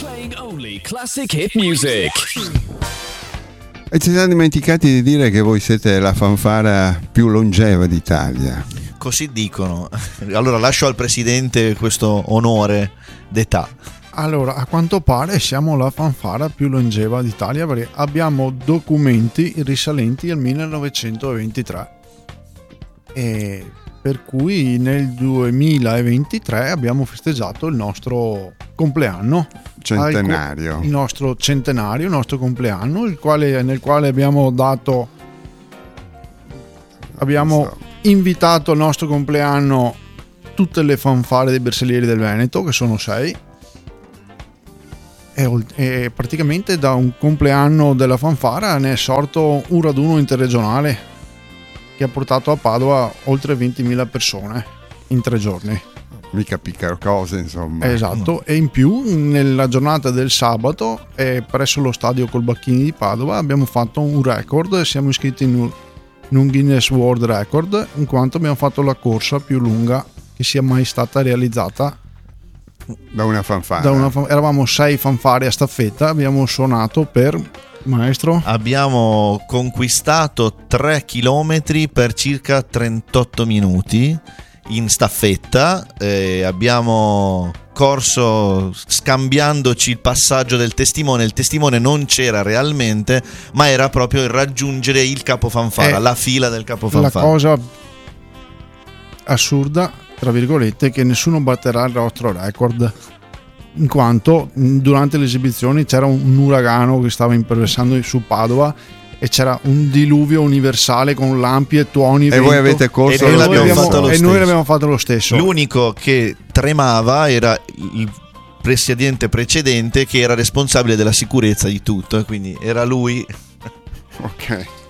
Playing only classic hit music. E ci siamo dimenticati di dire che voi siete la fanfara più longeva d'Italia. Così dicono. Allora lascio al presidente questo onore d'età. Allora, a quanto pare siamo la fanfara più longeva d'Italia perché abbiamo documenti risalenti al 1923. E per cui nel 2023 abbiamo festeggiato il nostro compleanno. Centenario. Il nostro centenario, il nostro compleanno, nel quale abbiamo invitato al nostro compleanno tutte le fanfare dei bersaglieri del Veneto, che sono 6. E praticamente da un compleanno della fanfara ne è sorto un raduno interregionale che ha portato a Padova oltre 20.000 persone in 3 giorni. Mica piccole cose, insomma. Esatto. E in più nella giornata del sabato presso lo stadio Colbacchini di Padova abbiamo fatto un record e siamo iscritti in un Guinness World Record, in quanto abbiamo fatto la corsa più lunga che sia mai stata realizzata da una fanfara. Eravamo 6 fanfare a staffetta, abbiamo suonato per, maestro? Abbiamo conquistato 3 chilometri per circa 38 minuti in staffetta, abbiamo corso scambiandoci il passaggio del testimone. Il testimone non c'era realmente, ma era proprio il raggiungere il capofanfara, la fila del capofanfara. La cosa assurda, tra virgolette, che nessuno batterà il nostro record, in quanto durante le esibizioni c'era un uragano che stava imperversando su Padova e c'era un diluvio universale con lampi e tuoni, e vento, voi avete corso e noi l'abbiamo fatto lo stesso. L'unico che tremava era il presidente precedente, che era responsabile della sicurezza di tutto, e quindi era lui. Ok.